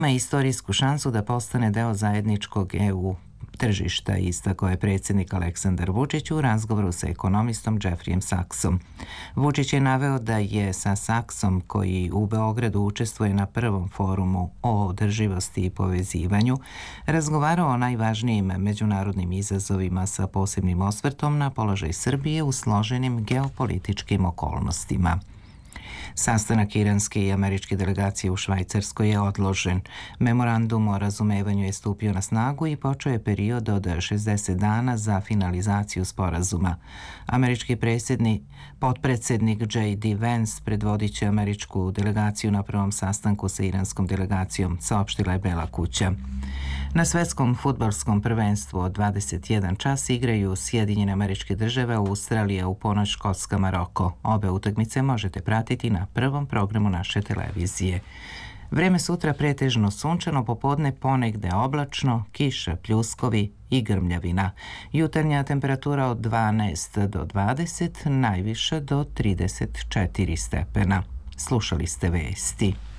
ima istorijsku šansu da postane deo zajedničkog EU tržišta, istakao je predsjednik Aleksandar Vučić u razgovoru sa ekonomistom Jeffreyem Saxom. Vučić je naveo da je sa Saxom, koji u Beogradu učestvuje na prvom forumu o održivosti i povezivanju, razgovarao o najvažnijim međunarodnim izazovima sa posebnim osvrtom na položaj Srbije u složenim geopolitičkim okolnostima. Sastanak iranske i američke delegacije u Švajcarskoj je odložen. Memorandum o razumevanju je stupio na snagu i počeo je period od 60 dana za finalizaciju sporazuma. Američki potpredsjednik J.D. Vance predvodit će američku delegaciju na prvom sastanku sa iranskom delegacijom, saopštila je Bela kuća. Na svetskom fudbalskom prvenstvu od 21 čas igraju Sjedinjene Američke Države, Australija, u ponoć Škotska, Maroko. Obe utakmice možete pratiti na prvom programu naše televizije. Vreme sutra pretežno sunčano, popodne ponegde oblačno, kiša, pljuskovi i grmljavina. Jutarnja temperatura od 12 do 20, najviše do 34 stepena. Slušali ste vesti.